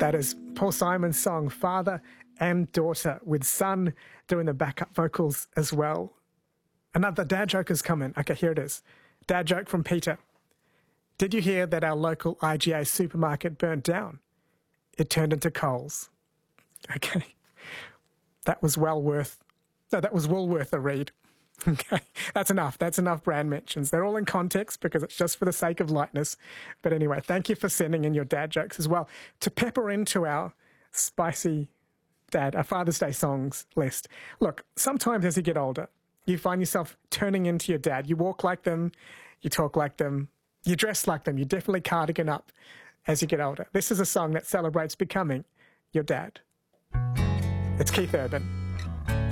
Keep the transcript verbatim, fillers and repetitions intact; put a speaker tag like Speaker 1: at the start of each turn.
Speaker 1: That is Paul Simon's song, Father and Daughter, with Son doing the backup vocals as well. Another dad joke has come in. Okay, here it is. Dad joke from Peter. Did you hear that our local I G A supermarket burnt down? It turned into Coles. Okay. That was well worth, no, that was Woolworth a read. Okay, that's enough. That's enough brand mentions. They're all in context because it's just for the sake of lightness. But anyway, thank you for sending in your dad jokes as well to pepper into our spicy dad, our Father's Day songs list. Look, sometimes as you get older, you find yourself turning into your dad. You walk like them, you talk like them, you dress like them, you definitely cardigan up as you get older. This is a song that celebrates becoming your dad. It's Keith Urban.